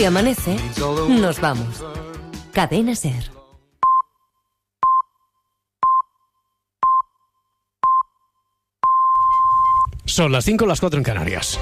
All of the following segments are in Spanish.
amanece, nos vamos. Cadena SER. Son las 5, las 4 en Canarias.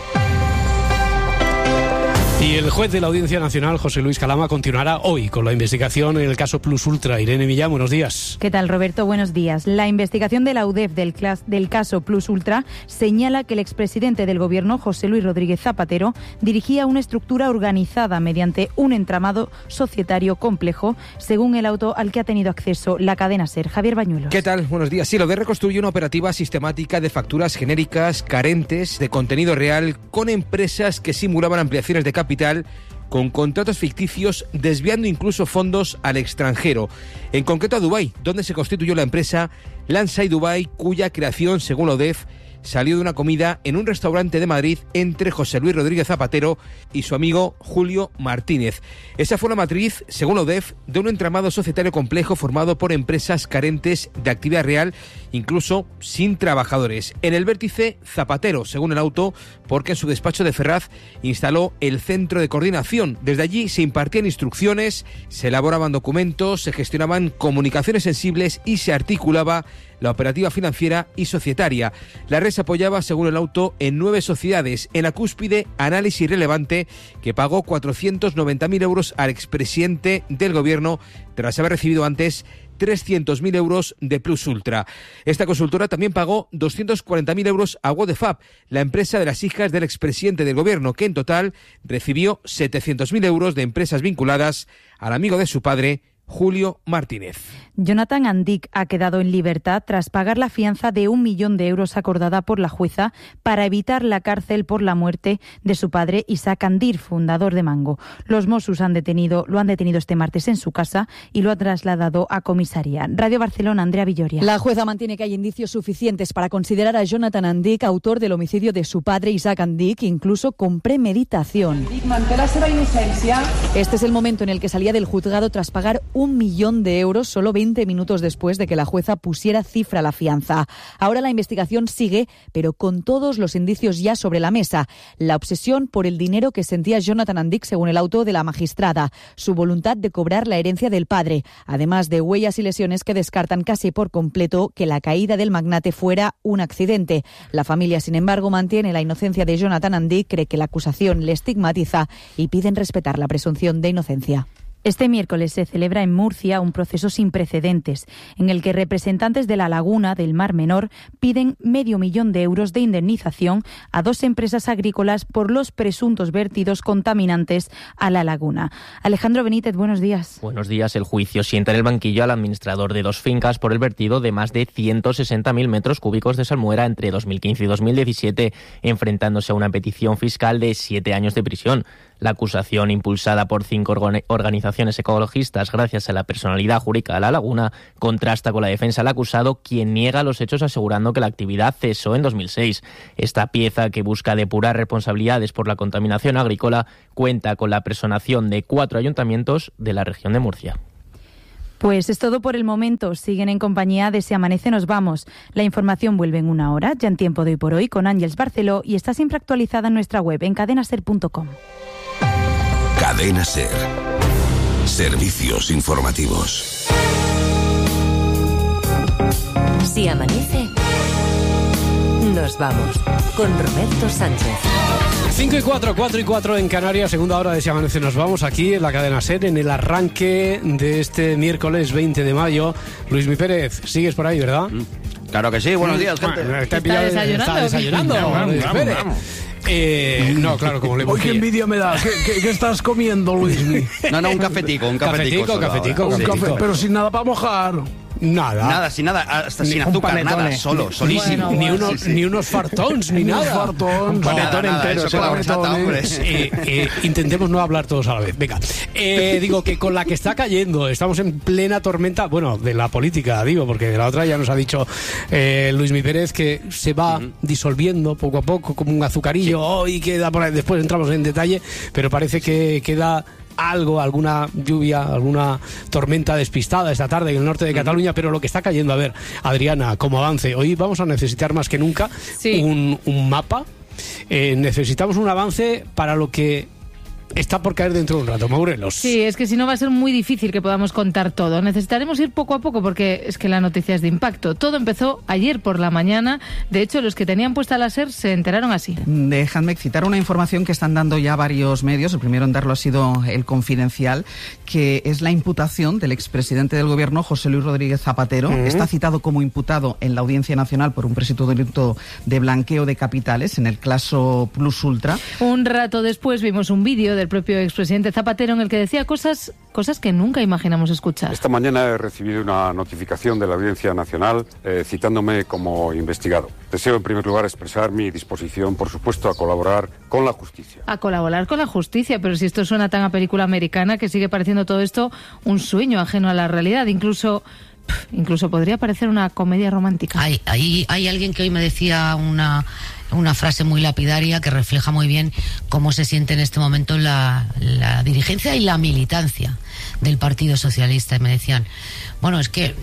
Y el juez de la Audiencia Nacional, José Luis Calama, continuará hoy con la investigación en el caso Plus Ultra. Irene Millán, buenos días. ¿Qué tal, Roberto? Buenos días. La investigación de la UDEF del caso Plus Ultra señala que el expresidente del Gobierno, José Luis Rodríguez Zapatero, dirigía una estructura organizada mediante un entramado societario complejo, según el auto al que ha tenido acceso la cadena SER. Javier Bañuelos. ¿Qué tal? Buenos días. Sí, la UDEF reconstruye una operativa sistemática de facturas genéricas, carentes de contenido real, con empresas que simulaban ampliaciones de capital, con contratos ficticios, desviando incluso fondos al extranjero, en concreto a Dubái, donde se constituyó la empresa Lansai Dubai, cuya creación, según la UDEF, salió de una comida en un restaurante de Madrid entre José Luis Rodríguez Zapatero y su amigo Julio Martínez. Esa fue la matriz, según la UDEF, de un entramado societario complejo formado por empresas carentes de actividad real, incluso sin trabajadores. En el vértice, Zapatero, según el auto, porque en su despacho de Ferraz instaló el centro de coordinación. Desde allí se impartían instrucciones, se elaboraban documentos, se gestionaban comunicaciones sensibles y se articulaba la operativa financiera y societaria. La red se apoyaba, según el auto, en 9 sociedades. En la cúspide, Análisis Relevante, que pagó 490.000 euros al expresidente del Gobierno tras haber recibido antes 300.000 euros de Plus Ultra. Esta consultora también pagó 240.000 euros a Wodefab, la empresa de las hijas del expresidente del Gobierno, que en total recibió 700.000 euros de empresas vinculadas al amigo de su padre, Julio Martínez. Jonathan Andic ha quedado en libertad tras pagar la fianza de 1 millón de euros acordada por la jueza para evitar la cárcel por la muerte de su padre, Isaac Andir, fundador de Mango. Los Mossos lo han detenido este martes en su casa y lo ha trasladado a comisaría. Radio Barcelona, Andrea Villoria. La jueza mantiene que hay indicios suficientes para considerar a Jonathan Andic autor del homicidio de su padre, Isaac Andic, incluso con premeditación. Este es el momento en el que salía del juzgado tras pagar 1 millón de euros solo 20 minutos después de que la jueza pusiera cifra a la fianza. Ahora la investigación sigue, pero con todos los indicios ya sobre la mesa. La obsesión por el dinero que sentía Jonathan Andic, según el auto de la magistrada. Su voluntad de cobrar la herencia del padre, además de huellas y lesiones que descartan casi por completo que la caída del magnate fuera un accidente. La familia, sin embargo, mantiene la inocencia de Jonathan Andic, cree que la acusación le estigmatiza y piden respetar la presunción de inocencia. Este miércoles se celebra en Murcia un proceso sin precedentes, en el que representantes de la laguna del Mar Menor piden 500.000 de euros de indemnización a 2 empresas agrícolas por los presuntos vertidos contaminantes a la laguna. Alejandro Benítez, buenos días. Buenos días. El juicio sienta en el banquillo al administrador de 2 fincas por el vertido de más de 160.000 metros cúbicos de salmuera entre 2015 y 2017, enfrentándose a una petición fiscal de 7 años de prisión. La acusación, impulsada por 5 organizaciones ecologistas gracias a la personalidad jurídica de la laguna, contrasta con la defensa del acusado, quien niega los hechos asegurando que la actividad cesó en 2006. Esta pieza, que busca depurar responsabilidades por la contaminación agrícola, cuenta con la personación de 4 ayuntamientos de la región de Murcia. Pues es todo por el momento. Siguen en compañía de Se Amanece Nos Vamos. La información vuelve en 1 hora, ya en Tiempo de Hoy por Hoy, con Ángeles Barceló, y está siempre actualizada en nuestra web en cadenaser.com. Cadena SER. Servicios informativos. Si amanece, nos vamos con Roberto Sánchez. 5 y 4, 4 y 4 en Canarias, segunda hora de Si Amanece. Nos vamos aquí en la cadena SER, en el arranque de este miércoles 20 de mayo. Luismi Pérez, sigues por ahí, ¿verdad? Claro que sí, buenos días, gente. ¿Está desayunando? No, claro, como le voy. Qué envidia me da. ¿Qué estás comiendo, Luismi? No, un cafetico. Cafetico. Pero sin nada para mojar. Nada, sin azúcar, nada, solísimo. Bueno, ni unos fartons, ni nada. Un panetón entero. Eso con la horchata, hombre. Intentemos no hablar todos a la vez. Venga, digo que con la que está cayendo, estamos en plena tormenta, bueno, de la política, digo, porque de la otra ya nos ha dicho Luismi Pérez que se va disolviendo poco a poco como un azucarillo, y queda por ahí, después entramos en detalle, pero parece que queda algo, alguna lluvia, alguna tormenta despistada esta tarde en el norte de Cataluña, pero lo que está cayendo, a ver, Adriana, como avance, hoy vamos a necesitar más que nunca un mapa, necesitamos un avance para lo que está por caer dentro de un rato. Morelos. Sí, es que si no va a ser muy difícil que podamos contar todo. Necesitaremos ir poco a poco porque es que la noticia es de impacto. Todo empezó ayer por la mañana. De hecho, los que tenían puesta la SER se enteraron así. Déjame citar una información que están dando ya varios medios. El primero en darlo ha sido El Confidencial, que es la imputación del expresidente del Gobierno, José Luis Rodríguez Zapatero. Está citado como imputado en la Audiencia Nacional por un presunto delito de blanqueo de capitales en el caso Plus Ultra. Un rato después vimos un vídeo del propio expresidente Zapatero en el que decía cosas que nunca imaginamos escuchar. Esta mañana he recibido una notificación de la Audiencia Nacional citándome como investigado. Deseo en primer lugar expresar mi disposición, por supuesto, a colaborar con la justicia. A colaborar con la justicia, pero si esto suena tan a película americana que sigue pareciendo todo esto un sueño ajeno a la realidad, incluso podría parecer una comedia romántica. Hay alguien que hoy me decía una frase muy lapidaria que refleja muy bien cómo se siente en este momento la dirigencia y la militancia del Partido Socialista. Y me decían, bueno, es que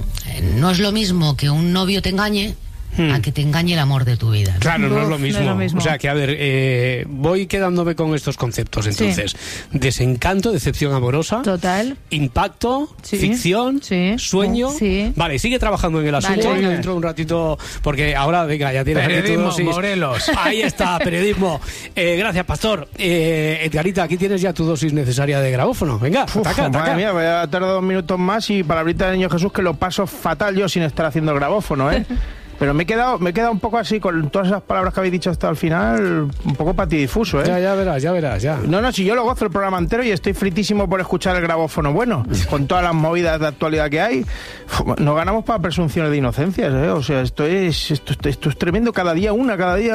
no es lo mismo que un novio te engañe a que te engañe el amor de tu vida. Claro, no es lo mismo. O sea, que a ver, voy quedándome con estos conceptos, entonces. Sí. Desencanto, decepción amorosa. Total. Impacto, sí. Ficción, sí. Sueño. Sí. Vale, sigue trabajando en el asunto. Vale. Dentro de un ratito, porque ahora, venga, ya tienes periodismo, Morelos. Ahí está, periodismo. Gracias, Pastor. Edgarita, aquí tienes ya tu dosis necesaria de grabófono. Venga, ataca. Madre mía, voy a tardar 2 minutos más y palabrita del Niño Jesús que lo paso fatal yo sin estar haciendo el grabófono, ¿eh? Pero me he quedado un poco así con todas esas palabras que habéis dicho hasta el final, un poco patidifuso, ¿eh? Ya verás. No, si yo lo gozo el programa entero y estoy fritísimo por escuchar el grabófono bueno, con todas las movidas de actualidad que hay. Nos ganamos para presunciones de inocencia, ¿eh? O sea, esto es tremendo, cada día una.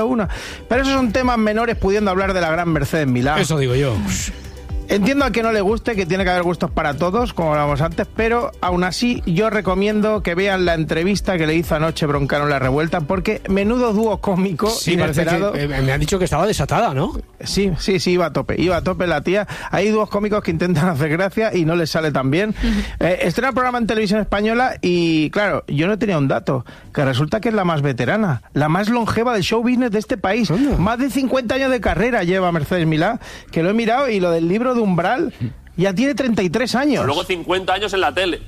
Pero esos son temas menores, pudiendo hablar de la gran Mercedes Milá. Eso digo yo. Entiendo a que no le guste, que tiene que haber gustos para todos, como hablábamos antes, pero aún así yo recomiendo que vean la entrevista que le hizo anoche Broncano en La Revuelta, porque menudo dúo cómico, sí, inesperado. Me han dicho que estaba desatada, ¿no? Sí, iba a tope la tía. Hay dúos cómicos que intentan hacer gracia y no les sale tan bien. Estrena programa en Televisión Española y, claro, yo no tenía un dato, que resulta que es la más veterana, la más longeva del show business de este país. Más de 50 años de carrera lleva Mercedes Milá, que lo he mirado, y lo del libro de Umbral ya tiene 33 años. Pero luego 50 años en la tele.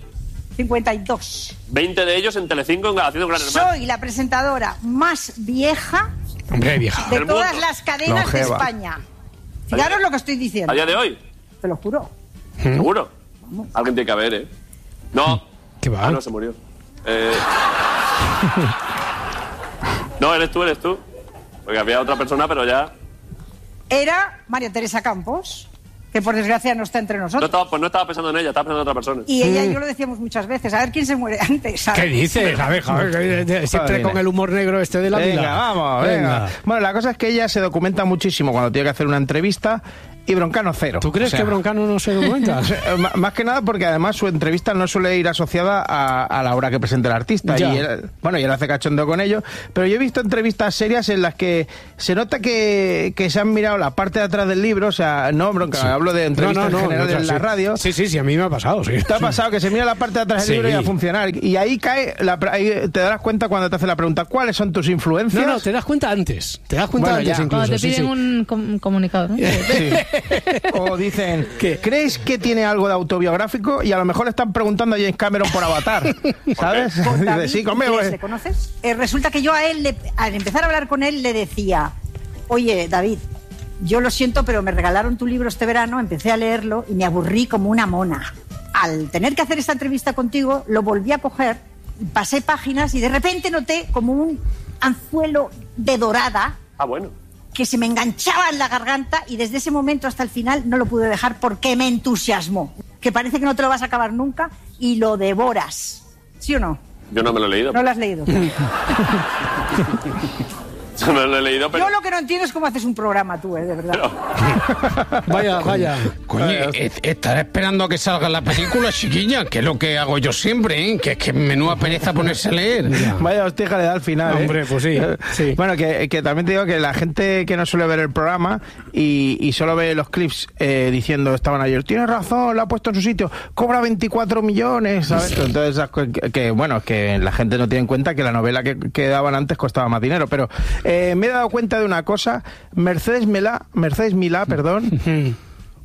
52. 20 de ellos en Telecinco haciendo Gran Hermano. Soy la presentadora más vieja, vieja de todas las cadenas longeva de España. Fijaros lo que estoy diciendo. ¿A día de hoy? Te lo juro. ¿Seguro? Vamos. Alguien tiene que haber, ¿eh? No. ¿Qué va? No, se murió. No, eres tú. Porque había otra persona, pero ya... Era María Teresa Campos, que por desgracia no está entre nosotros. No estaba pensando en ella, estaba pensando en otra persona. Y ella y yo lo decíamos muchas veces, a ver quién se muere antes. ¿Qué dices? A ver, siempre con el humor negro de la vida. Venga. Bueno, la cosa es que ella se documenta muchísimo cuando tiene que hacer una entrevista. Y Broncano cero. ¿Tú crees que Broncano no se documenta? Más que nada porque además su entrevista no suele ir asociada a la hora que presenta el artista. Y él hace cachondeo con ello. Pero yo he visto entrevistas serias en las que se nota que se han mirado la parte de atrás del libro. O sea, no, Broncano, hablo de entrevistas en general en la radio. Sí, a mí me ha pasado, sí. ¿Te ha pasado que se mira la parte de atrás del libro y a funcionar? Y ahí ahí te darás cuenta cuando te hace la pregunta, ¿cuáles son tus influencias? No, te das cuenta antes. Incluso. Cuando te piden un comunicado, ¿no? Sí. O dicen, ¿crees que tiene algo de autobiográfico? Y a lo mejor le están preguntando a James Cameron por Avatar, ¿sabes? David, sí, ¿le conoces? Resulta que yo a él, al empezar a hablar con él, le decía, oye, David, yo lo siento, pero me regalaron tu libro este verano, empecé a leerlo y me aburrí como una mona. Al tener que hacer esta entrevista contigo, lo volví a coger, pasé páginas y de repente noté como un anzuelo de dorada. Ah, bueno. Que se me enganchaba en la garganta y desde ese momento hasta el final no lo pude dejar porque me entusiasmó. Que parece que no te lo vas a acabar nunca y lo devoras. ¿Sí o no? Yo no me lo he leído. No lo has leído. Yo no lo he leído, pero... Yo lo que no entiendo es cómo haces un programa tú, de verdad. Vaya. Coño, estaré esperando a que salga la película, chiquilla, que es lo que hago yo siempre, ¿eh? Que es que menuda pereza ponerse a leer. Vaya hostia le da al final, Hombre, pues sí. Bueno, que también te digo que la gente que no suele ver el programa y solo ve los clips diciendo, estaban ayer, tienes razón, lo ha puesto en su sitio, cobra 24 millones, ¿sabes? Entonces, que la gente no tiene en cuenta que la novela que daban antes costaba más dinero, pero... me he dado cuenta de una cosa. Mercedes Milá,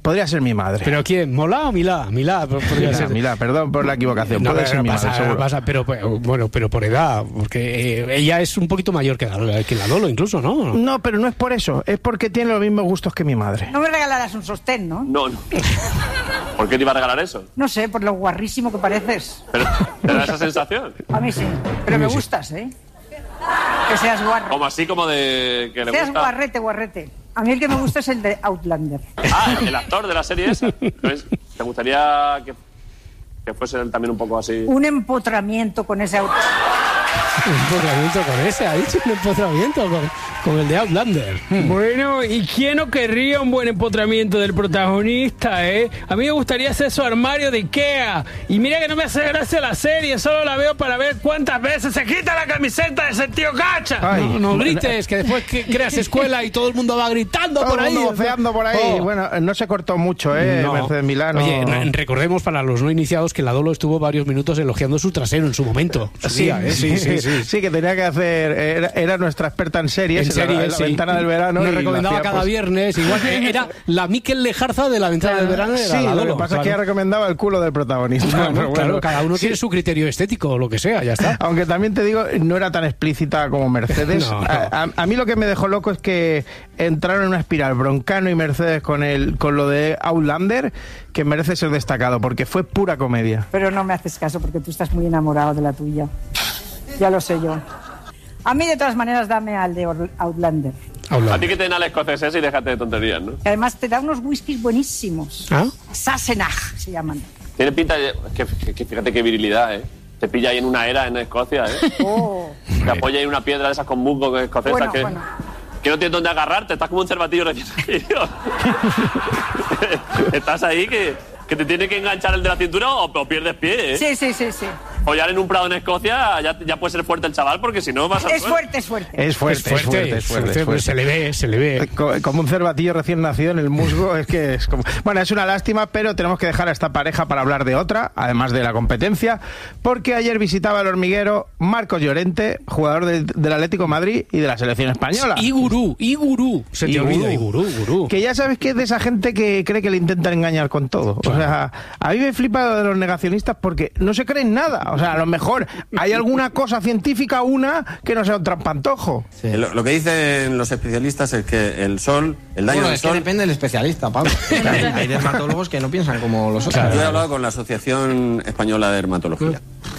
Podría ser mi madre. ¿Pero quién? ¿Mola o Milá? Milá, podría ser. Milá, perdón por la equivocación. No, Puede ser mi madre, seguro. Pero por edad, porque ella es un poquito mayor que la Dolo, incluso, ¿no? No, pero no es por eso, es porque tiene los mismos gustos que mi madre. No me regalarás un sostén, ¿no? No. ¿Por qué te iba a regalar eso? No sé, por lo guarrísimo que pareces. ¿Pero te da esa sensación? A mí sí, pero me gustas, ¿eh? Que seas guarro. Como así, como de... que le Seas gusta... guarrete. A mí el que me gusta es el de Outlander. Ah, el actor de la serie esa. Entonces, ¿te gustaría que fuese él también un poco así? Un empotramiento con ese Outlander. Un empotramiento con ese, ha dicho, un empotramiento con el de Outlander. Bueno, ¿y quién no querría un buen empotramiento del protagonista, eh? A mí me gustaría hacer su armario de Ikea. Y mira que no me hace gracia la serie, solo la veo para ver cuántas veces se quita la camiseta de ese tío Cacha. Ay, no grites, que después creas escuela y todo el mundo va gritando todo por ahí. Todo el mundo voceando por ahí. Bueno, no se cortó mucho, Mercedes Milá. Oye, recordemos para los no iniciados que la Dolo estuvo varios minutos elogiando su trasero en su momento. Sí, que tenía que hacer... Era nuestra experta en series. En la ventana del verano. Nos recomendaba cada viernes. Igual era la Miquel Lejarza de la ventana del verano. Sí, lo que pasa es que ella recomendaba el culo del protagonista. Claro, cada uno tiene su criterio estético o lo que sea, ya está. Aunque también te digo, no era tan explícita como Mercedes. No. A mí lo que me dejó loco es que entraron en una espiral Broncano y Mercedes con lo de Outlander, que merece ser destacado, porque fue pura comedia. Pero no me haces caso porque tú estás muy enamorado de la tuya. Ya lo sé yo. A mí, de todas maneras, dame al de Outlander. A ti que te den al escocés y déjate de tonterías, ¿no? Y además te da unos whiskies buenísimos. ¿Ah? Sassenach se llaman. Tiene pinta de... que fíjate qué virilidad, ¿eh? Te pilla ahí en una era en Escocia, ¿eh? Oh. Te apoya ahí en una piedra de esas con musgo escocesa que no tienes dónde agarrarte. Estás como un cervatillo recién salido. Estás ahí que te tiene que enganchar el de la cintura o pierdes pie, ¿eh? Sí. Follar en un prado en Escocia ya puede ser fuerte el chaval, porque si no vas a... Es fuerte. Es fuerte. Pues se le ve. Como un cervatillo recién nacido en el musgo, es como... Bueno, es una lástima, pero tenemos que dejar a esta pareja para hablar de otra, además de la competencia, porque ayer visitaba el hormiguero Marcos Llorente, jugador del Atlético de Madrid y de la selección española. Y gurú. Se te olvida, y gurú. Que ya sabes que es de esa gente que cree que le intentan engañar con todo. O sea, a mí me flipa lo de los negacionistas porque no se creen nada. O sea, a lo mejor hay alguna cosa científica, que no sea un trampantojo. Sí, lo que dicen los especialistas es que el sol, el daño del sol... que depende del especialista, Pablo. Hay dermatólogos que no piensan como los otros. Yo he hablado con la Asociación Española de Dermatología.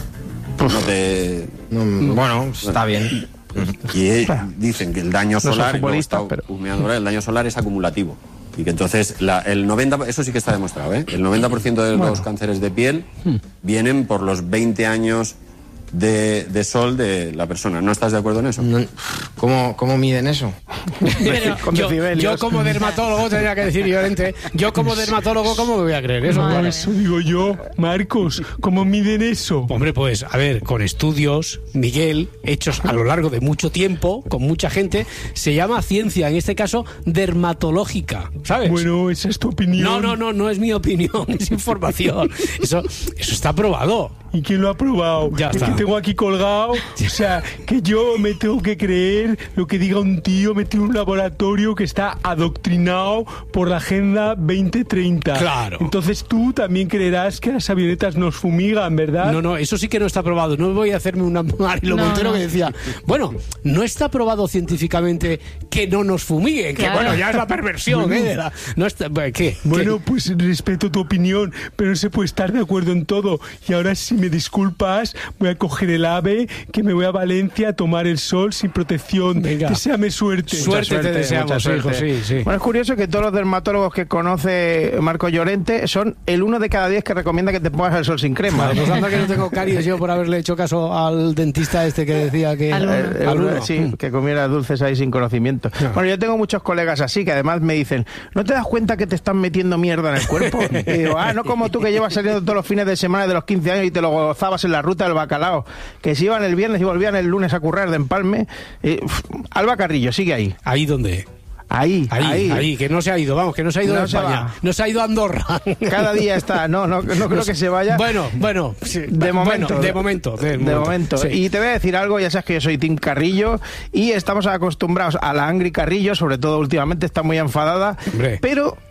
Bueno, está bien. Y dicen que el daño solar, el daño solar es acumulativo. Y que entonces el 90%, eso sí que está demostrado, ¿eh? El 90% de los cánceres de piel vienen por los 20 años de sol de la persona. ¿No estás de acuerdo en eso? ¿Cómo miden eso? Yo como dermatólogo, tenía que decir Llorente, ¿cómo me voy a creer eso? Eso digo yo, Marcos, ¿cómo miden eso? Hombre, pues, a ver, con estudios, Miguel, hechos a lo largo de mucho tiempo, con mucha gente, se llama ciencia, en este caso, dermatológica, ¿sabes? Bueno, esa es tu opinión. No es mi opinión, es información. Eso está probado. ¿Y quién lo ha probado? Ya está. Es que tengo aquí colgado, o sea, que yo me tengo que creer lo que diga un tío metido en un laboratorio que está adoctrinado por la Agenda 2030. Claro. Entonces tú también creerás que las avionetas nos fumigan, ¿verdad? No, eso sí que no está probado. No voy a hacerme una Marilo Montero que decía, bueno, no está probado científicamente que no nos fumiguen, que bueno, ya es la perversión, bueno, ¿qué? Bueno, pues respeto tu opinión, pero no se puede estar de acuerdo en todo. Y ahora, si me disculpas, voy a coger el AVE, que me voy a Valencia a tomar el sol sin protección. Venga. Deséame suerte. Suerte te deseamos, hijo, sí. Bueno, es curioso que todos los dermatólogos que conoce Marco Llorente son el 1 de cada 10 que recomienda que te pongas el sol sin crema. Vale, pues anda que no tengo caries yo por haberle hecho caso al dentista este que decía que... Sí, que comiera dulces ahí sin conocimiento. No. Bueno, yo tengo muchos colegas así que además me dicen, ¿no te das cuenta que te están metiendo mierda en el cuerpo? Y digo, no como tú que llevas saliendo todos los fines de semana de los 15 años y te lo gozabas en la ruta del bacalao, que se iban el viernes y volvían el lunes a currar de empalme. Alba Carrillo, sigue ahí. ¿Ahí dónde? Ahí, que no se ha ido, vamos, que no se ha ido de España, no se ha ido a Andorra. Cada día está, no creo que se vaya. Bueno, sí, de momento. Sí. Y te voy a decir algo, ya sabes que yo soy Tim Carrillo y estamos acostumbrados a la Angry Carrillo, sobre todo últimamente está muy enfadada. Hombre. Pero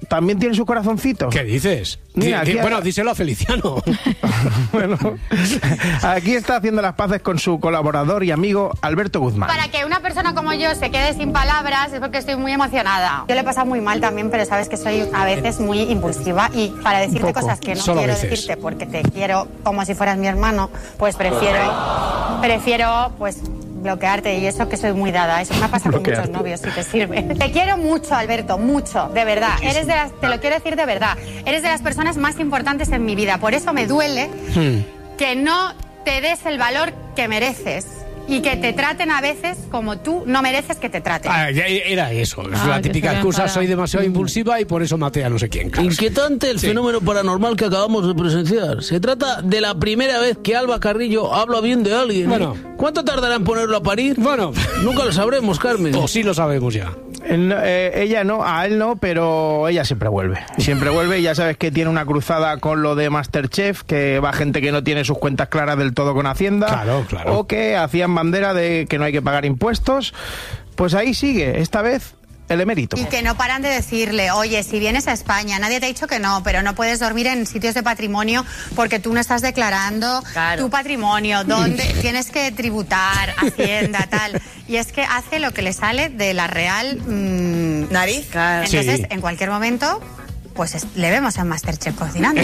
también tiene su corazoncito. ¿Qué dices? Mira, bueno, díselo a Feliciano. Bueno, aquí está haciendo las paces con su colaborador y amigo Alberto Guzmán. Para que una persona como yo se quede sin palabras es porque estoy muy emocionada. Yo le he pasado muy mal también, pero sabes que soy a veces muy impulsiva y para decirte cosas que no Solo quiero veces. decirte porque te quiero como si fueras mi hermano, pues prefiero pues bloquearte, y eso que soy muy dada. Eso me ha pasado con muchos novios, si te sirve. Te quiero mucho, Alberto, mucho, de verdad. Te lo quiero decir de verdad. Eres de las personas más importantes en mi vida. Por eso me duele que no te des el valor que mereces y que te traten a veces como tú no mereces que te traten. Ya era eso. Es la típica excusa, soy demasiado impulsiva y por eso maté a no sé quién. Claro. Inquietante el fenómeno paranormal que acabamos de presenciar. Se trata de la primera vez que Alba Carrillo habla bien de alguien. Bueno. ¿Cuánto tardará en ponerlo a parir? Bueno. Nunca lo sabremos, Carmen. O sí lo sabemos ya. Ella no, a él no, pero ella siempre vuelve. Siempre vuelve, y ya sabes que tiene una cruzada con lo de MasterChef, que va gente que no tiene sus cuentas claras del todo con Hacienda. Claro. O que hacían bandera de que no hay que pagar impuestos. Pues ahí sigue, esta vez el emérito. Y que no paran de decirle, oye, si vienes a España, nadie te ha dicho que no, pero no puedes dormir en sitios de patrimonio porque tú no estás declarando tu patrimonio, donde tienes que tributar, Hacienda, tal. Y es que hace lo que le sale de la real nariz. Entonces, en cualquier momento, pues le vemos a MasterChef cocinando.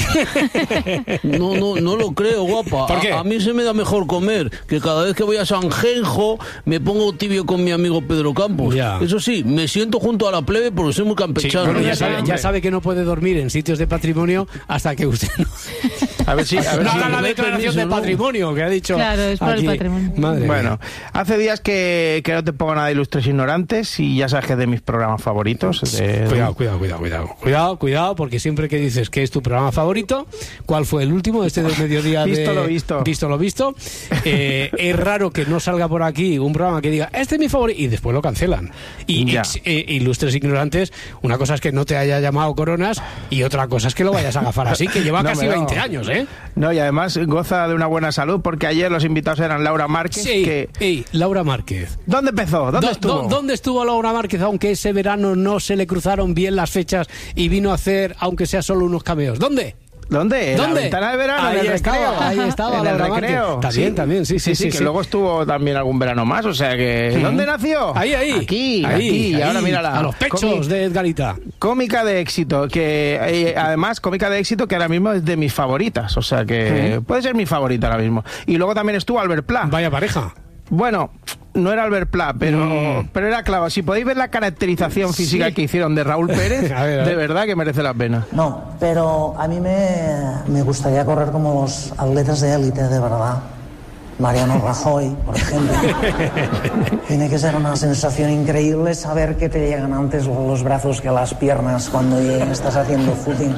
No lo creo, guapa. ¿Por qué? A mí se me da mejor comer, que cada vez que voy a Sanjenjo me pongo tibio con mi amigo Pedro Campos. Ya. Eso sí, me siento junto a la plebe porque soy muy campechano. Bueno, ya sabe que no puede dormir en sitios de patrimonio hasta que usted no... A ver si no haga la declaración de patrimonio que ha dicho. Claro, es por aquí. el patrimonio. Madre bueno, mía. hace días que no te pongo nada de Ilustres Ignorantes, y ya sabes que es de mis programas favoritos. Cuidado, porque siempre que dices que es tu programa favorito, ¿cuál fue el último? Este del mediodía Visto de... lo visto. Visto lo visto. Es raro que no salga por aquí un programa que diga, este es mi favorito, y después lo cancelan. Y Ilustres Ignorantes, una cosa es que no te haya llamado Coronas y otra cosa es que lo vayas a agafar así, que lleva casi 20 años, ¿eh? No, y además goza de una buena salud, porque ayer los invitados eran Laura Márquez. Laura Márquez. ¿Dónde empezó? ¿Dónde estuvo? ¿Dónde estuvo Laura Márquez, aunque ese verano no se le cruzaron bien las fechas y vino a hacer, aunque sea solo unos cameos? ¿Dónde? ¿Dónde? ¿En la ventana de verano? Ahí en el estaba, recreo. ahí estaba. En el Laura recreo. Márquez. También, sí. Que luego estuvo también algún verano más, o sea que... ¿Dónde nació? Ahí. Aquí. Y ahora mírala. A los pechos de Edgarita. Cómica de éxito, que además cómica de éxito que ahora mismo es de mis favoritas, o sea que puede ser mi favorita ahora mismo. Y luego también estuvo Albert Pla. Vaya pareja. Bueno, no era Albert Pla, pero era claro. Si podéis ver la caracterización física que hicieron de Raúl Pérez, a ver. De verdad que merece la pena. No, pero a mí me gustaría correr como los atletas de élite, de verdad. Mariano Rajoy, por ejemplo. Tiene que ser una sensación increíble saber que te llegan antes los brazos que las piernas cuando estás haciendo footing.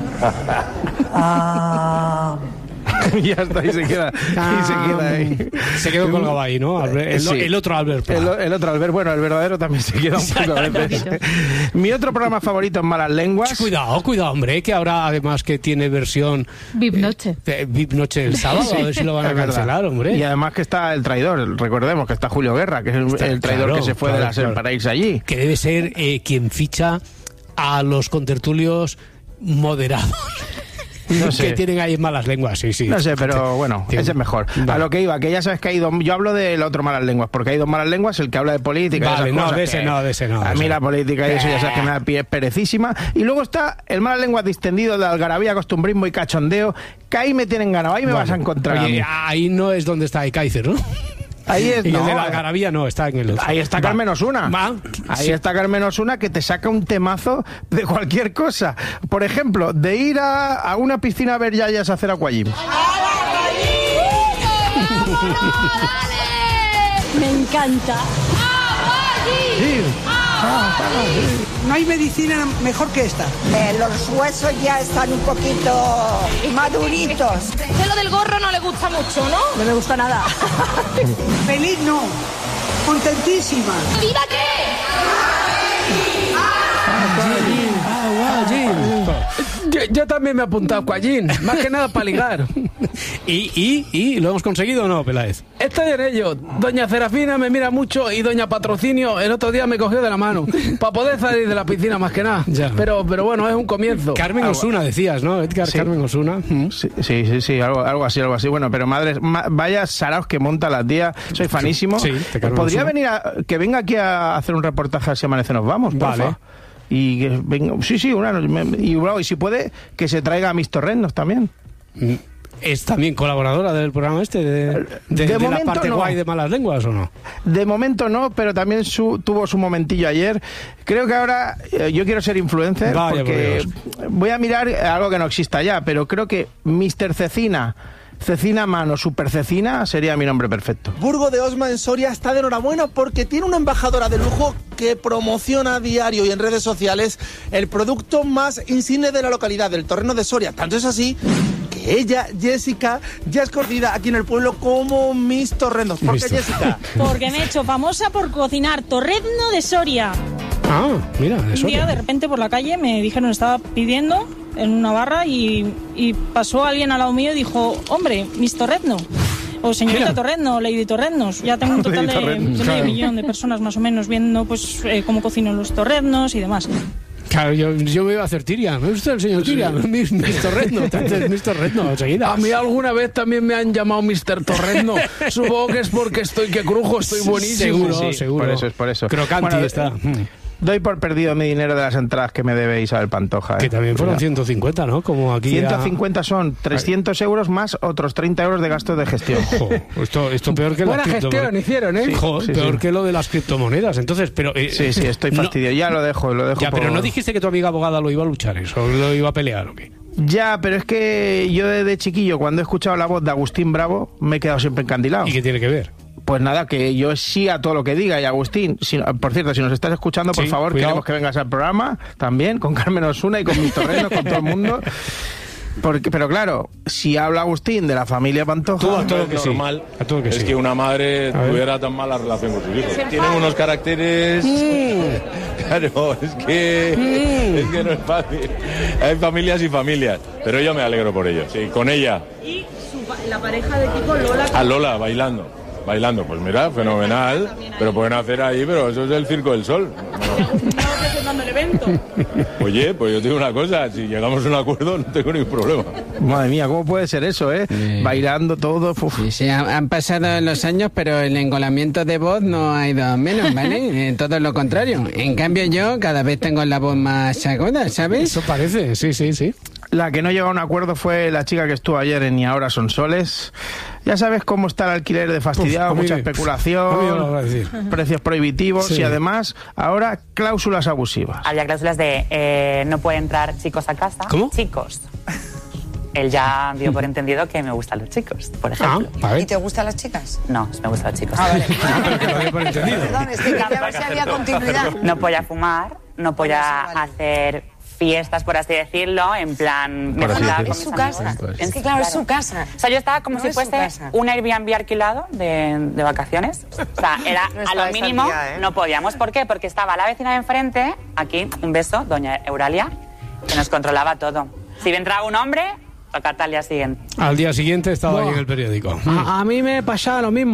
Ya está, y se queda ahí. Se quedó colgado ahí, ¿no? El otro Albert Pla. El otro Albert, bueno, el verdadero también se queda un poco a veces. Mi otro programa favorito es Malas Lenguas. Cuidado, hombre, que ahora además que tiene versión VIP Noche. VIP Noche el sábado, a ver si lo van a cancelar, hombre. Y además que está el traidor, recordemos que está Julio Guerra, que es el traidor que se fue de la SER para irse allí. Que debe ser quien ficha a los contertulios moderados. No sé. Que tienen ahí Malas Lenguas, sí. No sé, pero bueno, ese es mejor. Vale. A lo que iba, que ya sabes que hay dos... Yo hablo del otro Malas Lenguas, porque hay dos Malas Lenguas, el que habla de política. Vale, y esas cosas de ese no. A mí la política y eso ya sabes que me da pie perecísima. Y luego está el Malas Lenguas distendido de algarabía, costumbrismo y cachondeo, que ahí me tienen ganado, ahí me vas a encontrar. Oye, ahí no es donde está Ekaizer, ¿no? Ahí es, y el de la algarabía no, está en el otro. Ahí está Carmen Osuna. Ahí está Carmen Osuna, que te saca un temazo de cualquier cosa. Por ejemplo, de ir a una piscina a ver yayas a hacer aquagym. Me encanta. No hay medicina mejor que esta. Los huesos ya están un poquito maduritos. Lo del gorro no le gusta mucho, ¿no? No me gusta nada. Feliz no. Contentísima. ¿Viva qué? Yo también me he apuntado Cuallín, más que nada para ligar. ¿Y lo hemos conseguido o no, Peláez? Estoy en ello. Doña Serafina me mira mucho y doña Patrocinio el otro día me cogió de la mano para poder salir de la piscina más que nada. Ya. Pero bueno, es un comienzo. Carmen Osuna decías, ¿no? Edgar, sí. Carmen Osuna. Sí, algo así. Bueno, pero vaya saraos que monta la tía. Soy fanísimo. Sí, podría venir que venga aquí a hacer un reportaje así Amanece Nos Vamos, porfa. Vale. Y que venga, y si puede, que se traiga a mis torrendos también. ¿Es también colaboradora del programa de la parte no. Guay de Malas Lenguas o no? De momento no, pero también tuvo su momentillo ayer. Creo que ahora yo quiero ser influencer. Vaya, porque voy a mirar algo que no exista ya, pero creo que Mr. Cecina Mano, Super Cecina, sería mi nombre perfecto. Burgo de Osma en Soria está de enhorabuena porque tiene una embajadora de lujo que promociona a diario y en redes sociales el producto más insigne de la localidad, del torreno de Soria. Tanto es así que ella, Jessica, ya es conocida aquí en el pueblo como Miss Torrendos. ¿Por qué, Jessica? Porque me he hecho famosa por cocinar torrezno de Soria. Ah, mira, de Soria. Un día de repente por la calle me dijeron, estaba pidiendo en una barra y pasó alguien al lado mío y dijo, hombre, Miss Torrezno. O señorita Torrezno, Lady Torreznos. Ya tengo un total de medio millón de personas más o menos viendo pues cómo cocino los torreznos y demás. Claro, yo me iba a hacer Tiria. ¿Me gusta el señor Tiria? Mis Torrezno. Mis Torrezno, enseguida. A mí alguna vez también me han llamado Mr. Torrezno. Supongo que es porque estoy que crujo, estoy buenísimo. Seguro. Por eso. Crocanti está. Doy por perdido mi dinero de las entradas que me debe Isabel Pantoja. Que también fueron 150, ¿no? Como aquí 150 son 300 euros más otros 30 euros de gastos de gestión. Esto peor que buena gestión hicieron, ¿eh? Peor que lo de las criptomonedas. Entonces, pero... sí, estoy fastidiado. Ya lo dejo ya, pero ¿no dijiste que tu amiga abogada lo iba a luchar eso? ¿Lo iba a pelear o qué? Ya, pero es que yo desde chiquillo, cuando he escuchado la voz de Agustín Bravo, me he quedado siempre encandilado. ¿Y qué tiene que ver? Pues nada, que yo sí a todo lo que diga. Y Agustín, por cierto, si nos estás escuchando, por favor, cuidado. Queremos que vengas al programa también, con Carmen Osuna y con mis torrenos, con todo el mundo. Pero claro, si habla Agustín de la familia Pantoja... A todo que normal es que una madre tuviera tan mala relación con sus hijos. Tienen unos caracteres... Claro, es que no es fácil. Hay familias y familias, pero yo me alegro por ellos. Sí, con ella. Y la pareja de Kiko, Lola... A Lola, bailando, pues mira, fenomenal, pero pueden hacer ahí, pero eso es el Circo del Sol. El evento. Oye, pues yo te digo una cosa, si llegamos a un acuerdo no tengo ningún problema. Madre mía, ¿cómo puede ser eso, bailando todo? Sí, han pasado los años, pero el engolamiento de voz no ha ido menos, ¿vale? Todo lo contrario. En cambio yo cada vez tengo la voz más aguda, ¿sabes? Eso parece, sí. La que no llegó a un acuerdo fue la chica que estuvo ayer en Y Ahora Son Soles. Ya sabes cómo está el alquiler de fastidiado, mucha especulación, precios prohibitivos y además ahora cláusulas abusivas. Había cláusulas de no pueden entrar chicos a casa. ¿Cómo? Chicos. Él ya dio por entendido que me gustan los chicos, por ejemplo. ¿Y te gustan las chicas? No, me gustan los chicos. Vale. Perdón, es que quería ver si había continuidad. No podía fumar, no podía hacer fiestas, por así decirlo, en plan... Es su casa. Es que claro, es su casa. O sea, yo estaba como si fuese un Airbnb alquilado de vacaciones. O sea, era a lo mínimo, no podíamos. ¿Por qué? Porque estaba la vecina de enfrente, aquí, un beso, doña Euralia, que nos controlaba todo. Si entraba un hombre, tocar al día siguiente. Al día siguiente estaba ahí en el periódico. A mí me pasaba lo mismo.